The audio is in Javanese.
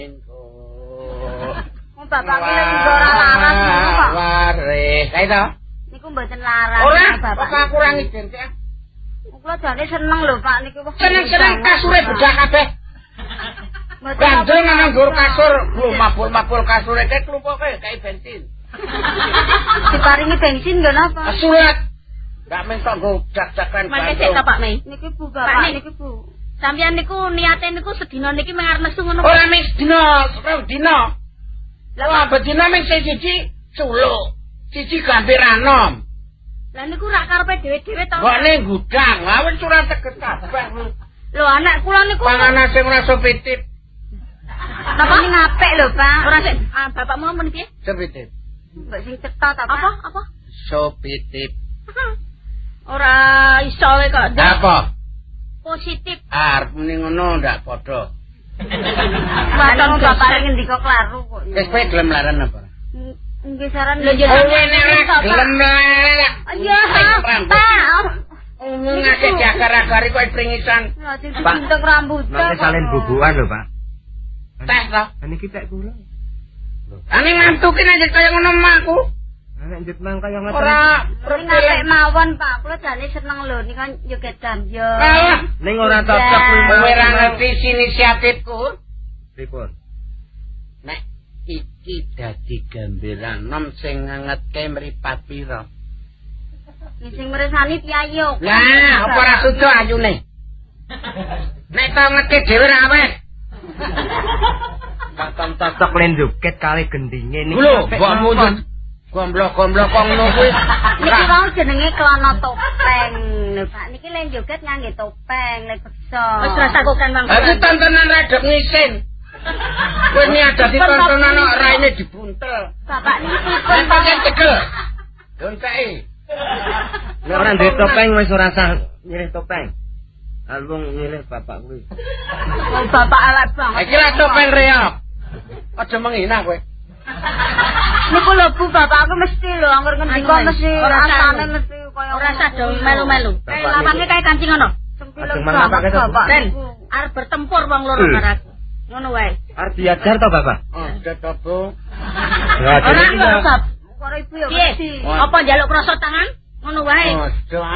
Wong bapak ki lek ora laras ngono kok. Waris, kae to? Niku mboten laras. Ora, bapak kurang izin sih. Kula jane seneng lho Pak niki. Seneng kasure bedak kabeh. Bandel nganggur kasur, mabul-mabul kasure kek klumpuke kae bensin. Diparingi bensin lho napa? Surat. Gak minta nggo jak-jakan bandel. Mangke sik to Pak Mei. Niki Bu bapak niki Bu. Sampeyan niku niate niku sedina niki mengarep nesu ngono. Ora ming sedina, rong dina. Lah bedina ming siji suluk, siji gambir anom. Lah niku rak karepe dhewe-dhewe to. Kok ning gudang, lha wis ora teges kabeh. Lho anak kula niku panganan sing ora sopitip. Napa ning apik lho Pak. Ora sik bapakmu ngomong piye? Sopitip. Mbak sing cetha ta Pak? Apa? Sopitip. Ora iso kok. Apa? Positif. Arep muni ngono ndak padha. Mantan bapak ngendika klaru kok. Wis kowe gelem laran apa? Nggih saran lho gelem laran. Iya, Pak. Ngake jakar-akari kok pringisan. Lah sing dibentuk rambut. Nek salin bubukan lho, Pak. Teh to. Niki tek kula. Ane ngantukin aja kaya ngono makku. Nek njut mang kaya ngoten. Ora ngapik mawon Pak. Kula jane seneng lho nika joget gambyo. Ning ora cocok kowe ora ngerti inisiatifku. Pripun? Nek iki dadi gambiran nom sing ngangetke mripat pira. Sing mresani piyayo. Lah, apa ora sudo ayune? Nek to ngetke dhewe ra awet. Katon cocok len joget kali gendinge niki. Lho, mbok mundur. Gomblok-gomblok kok ngono kuwi. Niki wau jenenge klana topeng. Lho Pak, niki len joget ngangge topeng, lek beksa. Wis rasa kok kan Bang. Aku tontonan radok ngisin. Kowe niadati tontonan kok raine dibuntel. Bapak niki pripun pakai tegel. Donteke. Nek ora ndek topeng wis ora sah nyilih topeng. Alung nyilih bapak kuwi. Oh, bapak alat banget. Iki lah topeng reok. Aja menghina kowe. Niku lho Bu, bapakku mesti lho angger ngendika mesti rasane mesti kaya ora sado melu-melu. Lapange kae kancing ngono. Sempilung bapak. Den, arep bertempur wong loro karo aku. Ngono wae. Arep diajar to, Bapak? Oh, sudah to, Bu. Ora Ora ibu ya. Piye? Apa njaluk krasa tangan? Ngono wae. Oh,